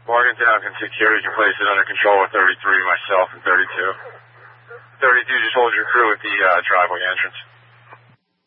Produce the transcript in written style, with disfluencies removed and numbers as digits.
Morgantown can secure. You can place it under control with 33, myself, and 32. 32, just hold your crew at the driveway entrance.